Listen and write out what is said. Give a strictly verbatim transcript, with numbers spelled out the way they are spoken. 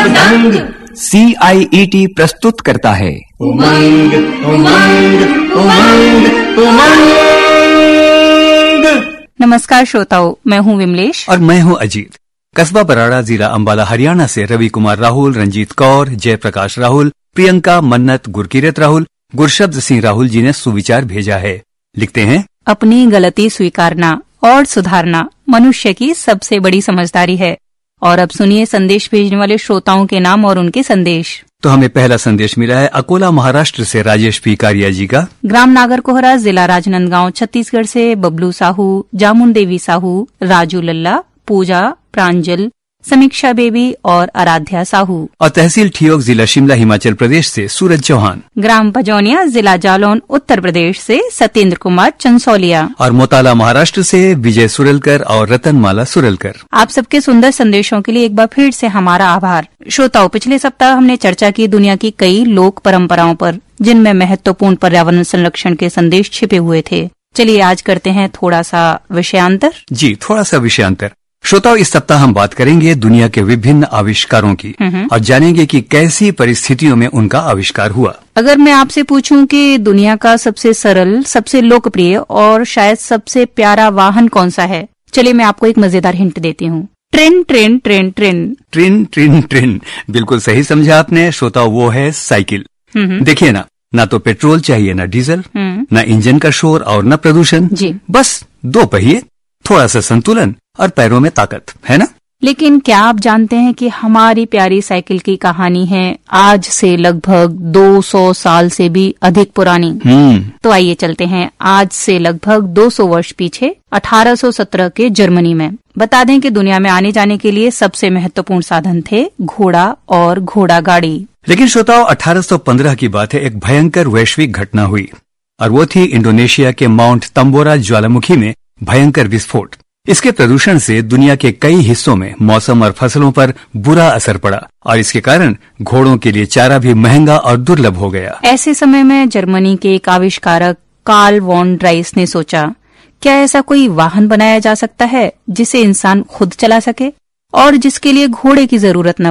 दंग। सी आई E T प्रस्तुत करता है उमंग उमंग उमंग उमंग। नमस्कार श्रोताओं, मैं हूँ विमलेश और मैं हूँ अजीत। कस्बा बराड़ा, जिला अंबाला, हरियाणा से रवि कुमार राहुल, रंजीत कौर, जयप्रकाश राहुल, प्रियंका, मन्नत, गुरकीरत राहुल, गुरशब्द सिंह राहुल जी ने सुविचार भेजा है। लिखते हैं, अपनी गलती स्वीकारना और सुधारना मनुष्य की सबसे बड़ी समझदारी है। और अब सुनिए संदेश भेजने वाले श्रोताओं के नाम और उनके संदेश। तो हमें पहला संदेश मिला है अकोला महाराष्ट्र से राजेश पी कारिया जी का। ग्राम नागरकोहरा, जिला राजनांदगांव, छत्तीसगढ़ से बबलू साहू, जामुन देवी साहू, राजू लल्ला, पूजा, प्रांजल, समीक्षा बेबी और आराध्या साहू। और तहसील ठियोग, जिला शिमला, हिमाचल प्रदेश से सूरज चौहान। ग्राम भजौनिया, जिला जालौन, उत्तर प्रदेश से सत्येंद्र कुमार चंसौलिया। और मोताला महाराष्ट्र से विजय सुरलकर और रतनमाला सुरलकर। आप सबके सुंदर संदेशों के लिए एक बार फिर से हमारा आभार। श्रोताओं, पिछले सप्ताह हमने चर्चा की दुनिया की कई लोक परंपराओं पर, जिनमें महत्वपूर्ण पर्यावरण संरक्षण के संदेश छिपे हुए थे। चलिए आज करते हैं थोड़ा सा विषयांतर। जी, थोड़ा सा विषयांतर। श्रोताओं, इस सप्ताह हम बात करेंगे दुनिया के विभिन्न आविष्कारों की और जानेंगे कि कैसी परिस्थितियों में उनका आविष्कार हुआ। अगर मैं आपसे पूछूं कि दुनिया का सबसे सरल, सबसे लोकप्रिय और शायद सबसे प्यारा वाहन कौन सा है, चलिए मैं आपको एक मजेदार हिंट देती हूँ। Train train train train train train train बिल्कुल सही समझा आपने श्रोताओं, वो है साइकिल। देखिए ना, ना तो पेट्रोल चाहिए, ना डीजल, ना इंजन का शोर और न प्रदूषण, बस दो पहिए, थोड़ा सा संतुलन और पैरों में ताकत, है ना। लेकिन क्या आप जानते हैं कि हमारी प्यारी साइकिल की कहानी है आज से लगभग दो सौ साल से भी अधिक पुरानी। तो आइए चलते हैं आज से लगभग दो सौ वर्ष पीछे, अठारह सौ सत्रह के जर्मनी में। बता दें कि दुनिया में आने जाने के लिए सबसे महत्वपूर्ण साधन थे घोड़ा और घोड़ा गाड़ी। लेकिन श्रोताओं, अठारह सौ पंद्रह की बात है, एक भयंकर वैश्विक घटना हुई और वो थी इंडोनेशिया के माउंट तंबोरा ज्वालामुखी में भयंकर विस्फोट। इसके प्रदूषण से दुनिया के कई हिस्सों में मौसम और फसलों पर बुरा असर पड़ा और इसके कारण घोड़ों के लिए चारा भी महंगा और दुर्लभ हो गया। ऐसे समय में जर्मनी के एक आविष्कारक कार्ल वॉन ड्राइस ने सोचा, क्या ऐसा कोई वाहन बनाया जा सकता है जिसे इंसान खुद चला सके और जिसके लिए घोड़े की जरूरत न